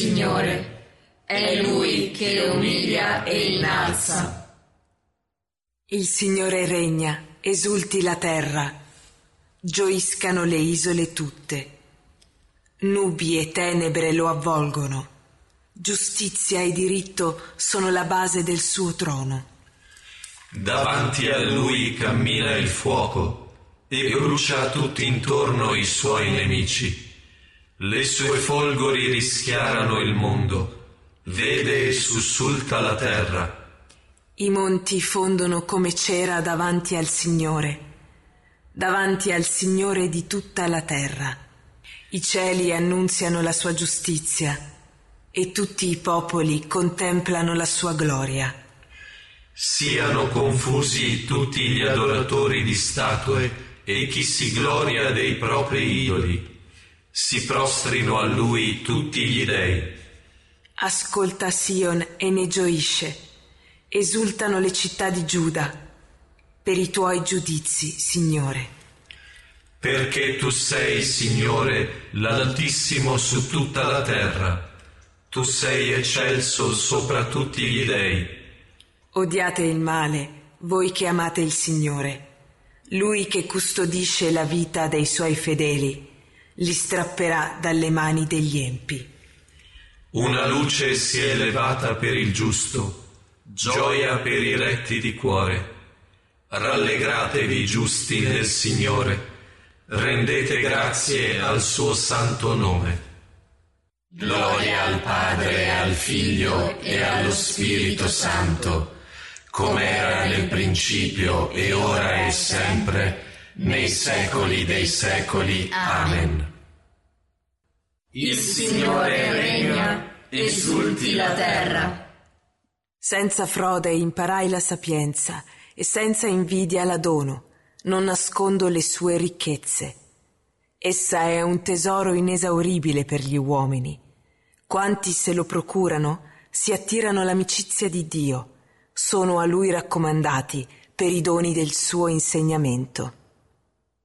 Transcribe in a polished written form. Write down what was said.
Signore, è Lui che umilia e innalza. Il Signore regna, esulti la terra, gioiscano le isole tutte. Nubi e tenebre lo avvolgono, giustizia e diritto sono la base del suo trono. Davanti a Lui cammina il fuoco e brucia tutti intorno i suoi nemici. Le sue folgori rischiarano il mondo, vede e sussulta la terra. I monti fondono come cera davanti al Signore di tutta la terra. I cieli annunziano la sua giustizia e tutti i popoli contemplano la sua gloria. Siano confusi tutti gli adoratori di statue e chi si gloria dei propri idoli. Si prostrino a Lui tutti gli dei. Ascolta Sion e ne gioisce. Esultano le città di Giuda per i tuoi giudizi, Signore. Perché tu sei, Signore, l'Altissimo su tutta la terra. Tu sei eccelso sopra tutti gli dei. Odiate il male, voi che amate il Signore. Lui che custodisce la vita dei suoi fedeli, li strapperà dalle mani degli empi. Una luce si è levata per il giusto, gioia per i retti di cuore. Rallegratevi giusti nel Signore, rendete grazie al suo santo nome. Gloria al Padre, al Figlio e allo Spirito Santo, come era nel principio e ora e sempre, nei secoli dei secoli. Amen. Il Signore regna, esulti la terra. Senza frode imparai la sapienza e senza invidia la dono, non nascondo le sue ricchezze. Essa è un tesoro inesauribile per gli uomini. Quanti se lo procurano si attirano l'amicizia di Dio, sono a Lui raccomandati per i doni del suo insegnamento.